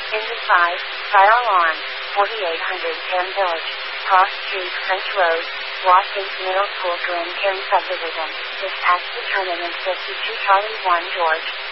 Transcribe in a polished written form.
Indecide, fire alarm, 4800 Penn Village, Cross Street, French Road, Watkins Middle School, Glen Cairn Subdivision, dispatch determinant 52 Charlie 1 George.